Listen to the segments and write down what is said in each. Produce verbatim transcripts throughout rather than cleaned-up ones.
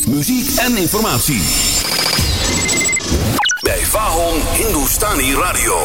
muziek en informatie. Bij Vahon Hindustani Radio.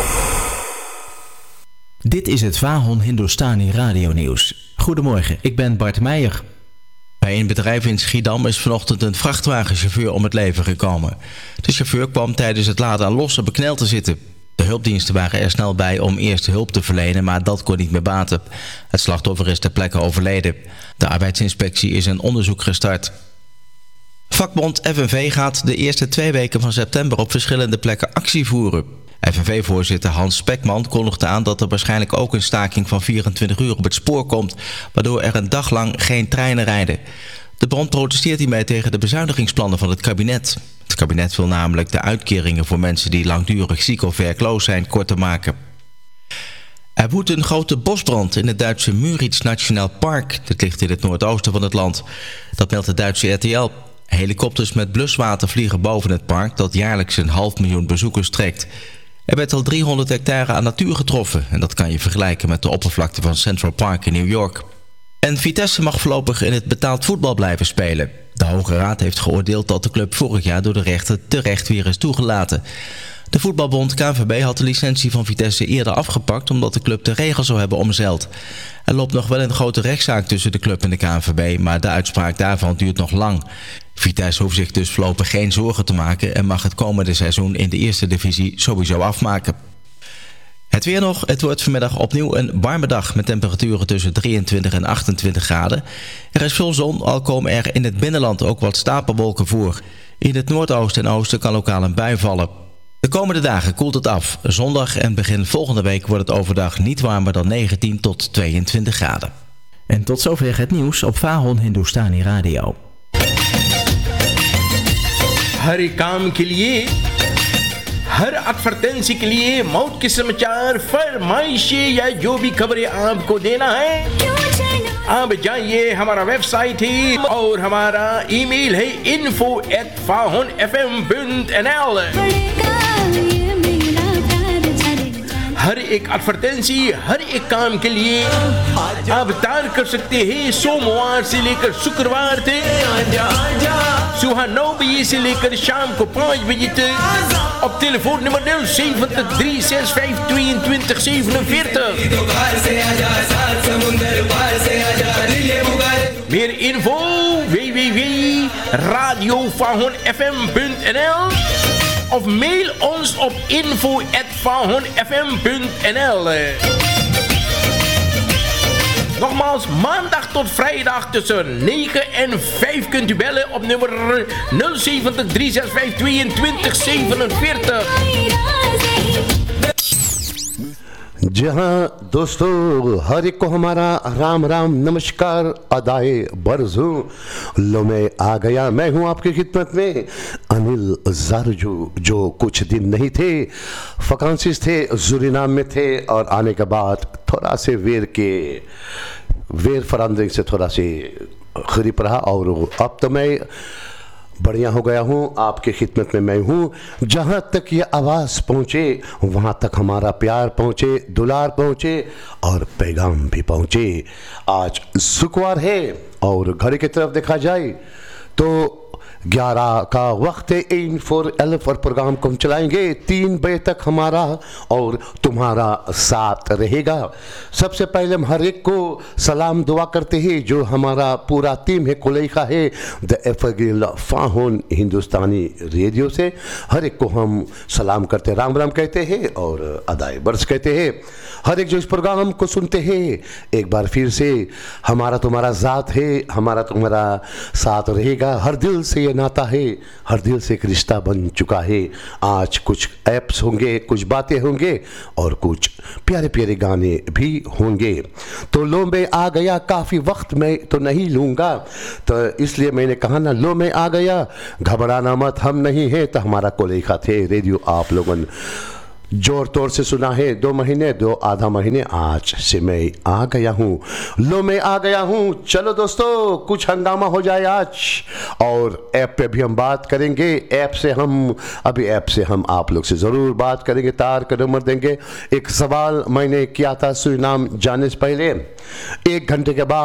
Dit is het Vahon Hindustani Radio nieuws. Goedemorgen, ik ben Bart Meijer. Bij een bedrijf in Schiedam is vanochtend een vrachtwagenchauffeur om het leven gekomen. De chauffeur kwam tijdens het laden aan losse bekneld te zitten. De hulpdiensten waren er snel bij om eerste hulp te verlenen, maar dat kon niet meer baten. Het slachtoffer is ter plekke overleden. De arbeidsinspectie is een onderzoek gestart. Vakbond F N V gaat de eerste twee weken van september op verschillende plekken actie voeren. F N V-voorzitter Hans Spekman kondigde aan dat er waarschijnlijk ook een staking van vierentwintig uur op het spoor komt, waardoor er een dag lang geen treinen rijden. De bond protesteert hiermee tegen de bezuinigingsplannen van het kabinet. Het kabinet wil namelijk de uitkeringen voor mensen die langdurig ziek of werkloos zijn korter maken. Er woedt een grote bosbrand in het Duitse Müritz Nationaal Park. Dit ligt in het noordoosten van het land. Dat meldt de Duitse R T L. Helikopters met bluswater vliegen boven het park dat jaarlijks een half miljoen bezoekers trekt. Er werd al driehonderd hectare aan natuur getroffen en dat kan je vergelijken met de oppervlakte van Central Park in New York. En Vitesse mag voorlopig in het betaald voetbal blijven spelen. De Hoge Raad heeft geoordeeld dat de club vorig jaar door de rechter terecht weer is toegelaten. De voetbalbond K N V B had de licentie van Vitesse eerder afgepakt omdat de club de regels zou hebben omzeild. Er loopt nog wel een grote rechtszaak tussen de club en de K N V B, maar de uitspraak daarvan duurt nog lang. Vitesse hoeft zich dus voorlopig geen zorgen te maken en mag het komende seizoen in de eerste divisie sowieso afmaken. Het weer nog. Het wordt vanmiddag opnieuw een warme dag met temperaturen tussen drieëntwintig en achtentwintig graden. Er is veel zon, al komen er in het binnenland ook wat stapelwolken voor. In het noordoosten en oosten kan lokaal een bui vallen. De komende dagen koelt het af. Zondag en begin volgende week wordt het overdag niet warmer dan negentien tot tweeëntwintig graden. En tot zover het nieuws op Vahon Hindustani Radio. हर काम के लिए हर एडवर्टेंसी के लिए मौत के समाचार फरमाइशें या जो भी खबरें आपको देना है आप जाइए हमारा वेबसाइट है और हमारा ईमेल है info at fahon f m dot n l। हर एक एडवर्टेंसी हर एक काम के लिए आप दान कर सकते हैं सोमवार से लेकर शुक्रवार तक सुबह नौ बजे से लेकर शाम को पाँच बजे तक op telefoonnummer nul zeven drie zes vijf tweeëntwintig zevenenveertig. Meer info w w w punt radio vahon f m punt n l of mail ons op info at fahon f m punt n l. Nogmaals, maandag tot vrijdag tussen negen en vijf kunt u bellen op nummer nul zeven drie zes vijf tweeëntwintig zevenenveertig. जी हाँ दोस्तों, हर एक को हमारा राम राम नमस्कार अदाए बरजू लो मैं आ गया। मैं हूँ आपकी खिदमत में अनिल जारजू, जो कुछ दिन नहीं थे, फ्रांसिस थे, सूरीनाम में थे और आने के बाद थोड़ा से वेर के वेर फरामदिंग से थोड़ा से खरीप रहा और अब तो मैं बढ़िया हो गया हूँ। आपके खिदमत में मैं हूँ। जहाँ तक ये आवाज़ पहुँचे वहाँ तक हमारा प्यार पहुँचे, दुलार पहुँचे और पैगाम भी पहुँचे। आज शुक्रवार है और घर की तरफ देखा जाए तो ग्यारह का वक्त है। इन फोर एल फॉर प्रोग्राम को हम चलाएंगे तीन बजे तक हमारा और तुम्हारा साथ रहेगा। सबसे पहले हम हर एक को सलाम दुआ करते हैं। जो हमारा पूरा टीम है कुलैखा है द एफगिल फाहन हिंदुस्तानी रेडियो से हर एक को हम सलाम करते, राम राम कहते हैं और अदाए बरस कहते हैं। हर एक जो इस प्रोग्राम को सुनते हैं एक बार फिर से हमारा तुम्हारा साथ है, हमारा तुम्हारा साथ रहेगा। हर दिल से ये नाता है, हर दिल से एक रिश्ता बन चुका है। आज कुछ ऐप्स होंगे, कुछ बातें होंगे और कुछ प्यारे प्यारे गाने भी होंगे। तो लो मैं आ गया, काफ़ी वक्त मैं तो नहीं लूँगा, तो इसलिए मैंने कहा ना लो मैं आ गया, घबराना मत, हम नहीं हैं। तो हमारा कोलेखा थे रेडियो आप लोगों जोर तोर से सुना है। दो महीने दो आधा महीने आज से मैं आ गया हूँ, लो मैं आ गया हूँ। चलो दोस्तों कुछ हंगामा हो जाए आज और ऐप पे भी हम बात करेंगे। ऐप से हम अभी ऐप से हम आप लोग से ज़रूर बात करेंगे, तार का नंबर देंगे। एक सवाल मैंने किया था सूरीनाम जाने से पहले, एक घंटे के बाद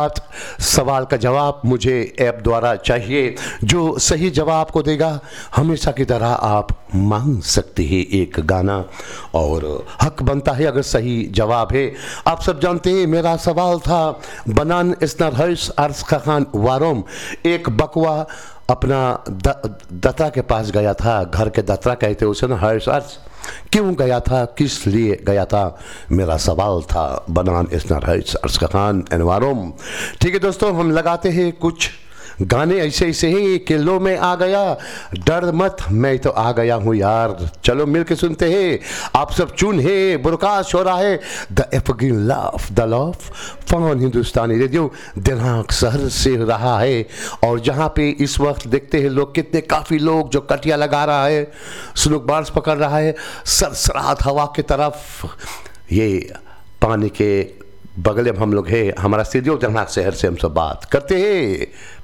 सवाल का जवाब मुझे ऐप द्वारा चाहिए। जो सही जवाब को देगा हमेशा की तरह आप मांग सकते हैं एक गाना, और हक बनता है अगर सही जवाब है। आप सब जानते हैं मेरा सवाल था बनान इसनर हर्ष अर्ज खान वारोम। एक बकवा अपना द, दत्ता के पास गया था, घर के दत्ता कहते उसे ना हर्ष अर्ज। क्यों गया था, किस लिए गया था, मेरा सवाल था बनान इसनर हर्ष अर्ज खान एनवारोम। ठीक है दोस्तों, हम लगाते हैं कुछ गाने ऐसे ऐसे ही कि लो मैं आ गया, डर मत मैं तो आ गया हूँ यार। चलो मिल के सुनते हैं। आप सब चुन है बुरकाश हो रहा है the evergreen love the love fawn Hindustani radio दिनांक शहर से रहा है। और जहाँ पे इस वक्त देखते हैं लोग कितने काफ़ी लोग जो कटिया लगा रहा है, स्नुक बार्स पकड़ रहा है सरसरात हवा की तरफ। ये पानी के बगल में हम लोग हैं, हमारा स्टूडियो दिनांक शहर से हम सब बात करते हैं।